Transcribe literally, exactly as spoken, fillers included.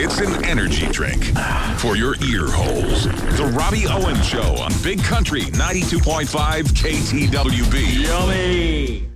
It's an energy drink for your ear holes. The Robbie Owens Show on Big Country ninety-two point five K T W B. Yummy.